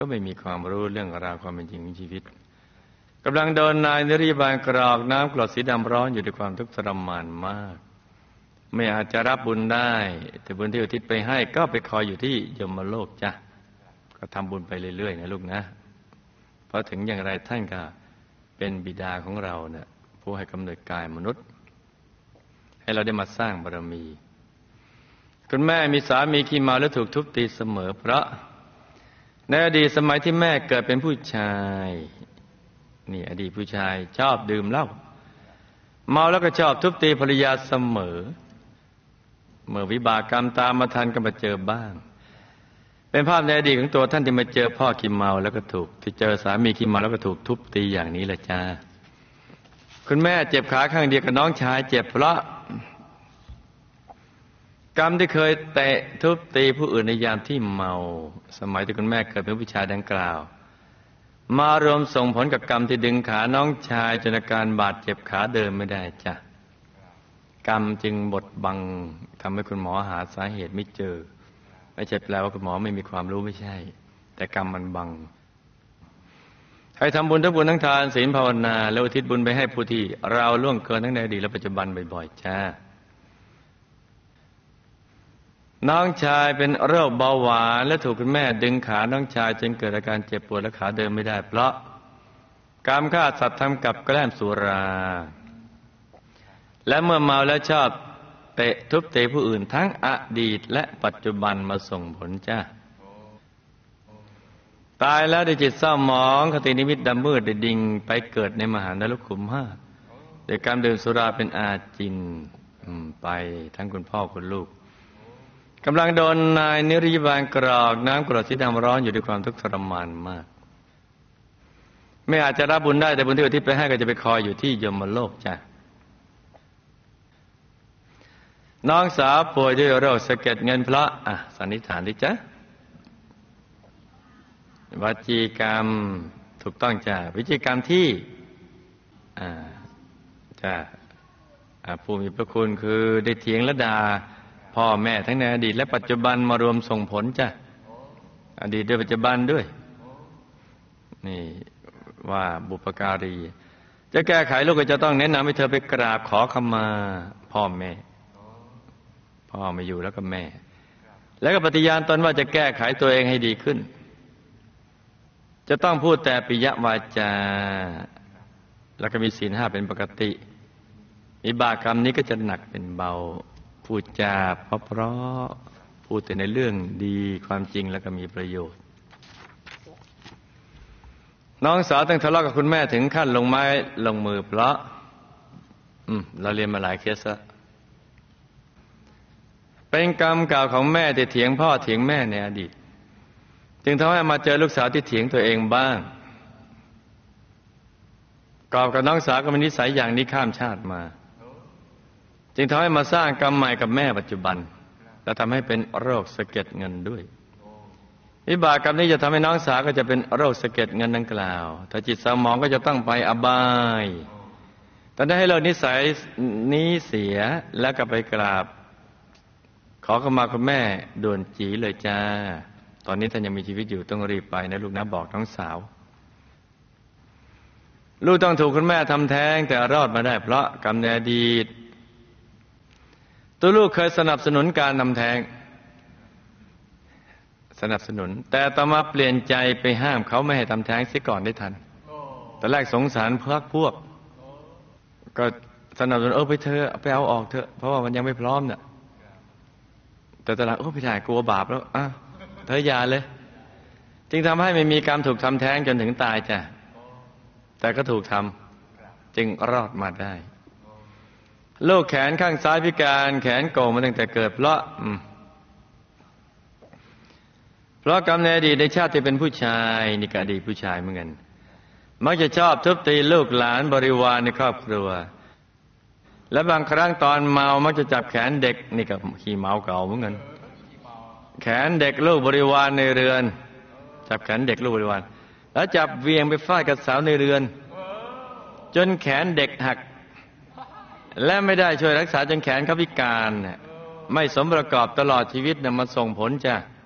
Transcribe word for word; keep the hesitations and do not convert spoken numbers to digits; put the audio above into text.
ก็ไม่มีความรู้เรื่องราวความเป็นจริงของชีวิตกำลังโดนนายนริบาลกรอกน้ำกรดสีดำร้อนอยู่ด้วยความทุกข์ทรมานมากไม่อาจจะรับบุญได้แต่บุญที่อุทิศไปให้ก็ไปคอยอยู่ที่ยมโลกจ้ะก็ทำบุญไปเรื่อยๆนะลูกนะเพราะถึงอย่างไรท่านก็เป็นบิดาของเราเนี่ยผู้ให้กำเนิดกายมนุษย์ให้เราได้มาสร้างบารมีคุณแม่มีสามีขี้เมาและถูกทุบตีเสมอเพราะในอดีตสมัยที่แม่เกิดเป็นผู้ชายนี่อดีตผู้ชายชอบดื่มเหล้าเมาแล้วก็ชอบทุบตีภรรยาเสมอเมื่อวิบากกรรมตามมาทันก็มาเจอบ้างเป็นภาพในอดีตของตัวท่านที่มาเจอพ่อขี้เมาแล้วก็ถูกที่เจอสามีขี้เมาแล้วก็ถูกทุบตีอย่างนี้แหละจ้าคุณแม่เจ็บขาข้างเดียวกับน้องชายเจ็บเพราะกรรมที่เคยเตะทุบตีผู้อื่นในยามที่เมาสมัยที่คุณแม่เกิดเป็นผู้ชายดังกล่าวมารวมส่งผลกับกรรมที่ดึงขาน้องชายจนอาการบาดเจ็บขาเดินไม่ได้จ้ะกรรมจึงบดบังทำให้คุณหมอหาสาเหตุไม่เจอไม่ใช่แปลว่าคุณหมอไม่มีความรู้ไม่ใช่แต่กรรมมันบังให้ทำบุญทั้งบุญทั้งทานศีลภาวนาแล้วอุทิศบุญไปให้ผู้ที่เราล่วงเกินทั้งในอดีตและปัจจุบันบ่อยๆจ้าน้องชายเป็นโรคเบาหวานและถูกคุณแม่ดึงขาน้องชายจนเกิดอาการเจ็บปวดและขาเดินไม่ได้เพราะกรรมฆ่าสัตว์ทำกับแกล้มสุราและเมื่อเมาแล้วชอบเตะทุบตีผู้อื่นทั้งอดีตและปัจจุบันมาส่งผลจ้าตายแล้วได้จิตเศร้าหมองคตินิมิตดำมืดได้ดิ่งไปเกิดในมหานรกขุมห้าโดยการดื่มสุราเป็นอาจินไปทั้งคุณพ่อคุณลูกกำลังโดนนายนิริบาลกรอกน้ำกรดสีดำร้อนอยู่ด้วยความทุกข์ทรมานมากไม่อาจจะรับบุญได้แต่บุญที่อุทิศไปให้ก็จะไปคอยอยู่ที่ยมโลกจ้ะน้องสาวป่วยด้วยโรคสะเก็ดเงินเพราะอ่ะสันนิษฐานดิจ๊ะวจีกรรมถูกต้องจ้ะวิจีกรรมที่อ่าจ้ะผู้มีพระคุณคือได้เถียงและด่าพ่อแม่ทั้งในอดีตและปัจจุบันมารวมส่งผลจ้ะอดีตด้วยปัจจุบันด้วยนี่ว่าบุพการีจะแก้ไขลูกก็จะต้องแนะนำให้เธอไปกราบขอขมาพ่อแม่พ่อไม่อยู่แล้วก็แม่แล้วก็ปฏิญาณตนว่าจะแก้ไขตัวเองให้ดีขึ้นจะต้องพูดแต่ปิยวาจาแล้วก็มีศีลห้าเป็นปกติวิบากกรรมนี้ก็จะหนักเป็นเบาพูดจาเพราะเพราะพูดแต่ในเรื่องดีความจริงแล้วก็มีประโยชน์น้องสาวต้องทะเลาะกับคุณแม่ถึงขั้นลงไม้ลงมือเพราะอืมเราเรียนมาหลายเคสแล้วเป็นกรรมเก่าของแม่ที่เถียงพ่อเถียงแม่ในอดีตจึงทำให้มาเจอลูกสาวที่เถียงตัวเองบ้างกอบกับน้องสาวก็มีนิสัยอย่างนี้ข้ามชาติมาจึงทำให้มาสร้างกรรมใหม่กับแม่ปัจจุบันและทำให้เป็นโรคสะเก็ดเงินด้วยวิบากกรรมนี้จะทำให้น้องสาวก็จะเป็นโรคสะเก็ดเงินดังกล่าวถ้าจิตเศร้าหมองก็จะต้องไปอบายตอนนั้นให้เลิกนิสัยนี้เสียแล้วก็ไปกราบขอเข้ามาคุณแม่ด่วนจีเลยจ้าตอนนี้ท่านยังมีชีวิตอยู่ต้องรีบไปนะลูกนะบอกน้องสาวลูกต้องถูกคุณแม่ทำแท้งแต่รอดมาได้เพราะกรรมในอดีตตัวลูกเคยสนับสนุนการทำแท้งสนับสนุนแต่ต่อมาเปลี่ยนใจไปห้ามเขาไม่ให้ทำแท้งเสียก่อนได้ทันแต่แรกสงสารพวกพวกก็สนับสนุนเออไปเถอะไปเอาออกเถอะเพราะว่ามันยังไม่พร้อมเนี่ยแต่ตอนหลังโอ้พี่ชายกลัวบาปแล้วอ่ะเธออย่าเลยจึงทำให้ไม่มีกรรมถูกทำแท้งจนถึงตายจ้ะแต่ก็ถูกทำจึงรอดมาได้ลูกแขนข้างซ้ายพิการแขนโก่งมาตั้งแต่เกิดเพราะเพราะกรรมในอดีตในชาติที่เป็นผู้ชายนี่ก็อดีตผู้ชายเหมือนกันมักจะชอบทุบตีลูกหลานบริวารในครอบครัวและบางครั้งตอนเมามักจะจับแขนเด็กนี่ก็ขี้เมาเก่าเหมือนกันแขนเด็กลูกบริวารในเรือนจับแขนเด็กลูกบริวารแล้วจับเวียงไปฟาดกับสาวในเรือนจนแขนเด็กหักและไม่ได้ช่วยรักษาจนแขนเขาพิการไม่สมประกอบตลอดชีวิตนำมาส่งผลจ้ะ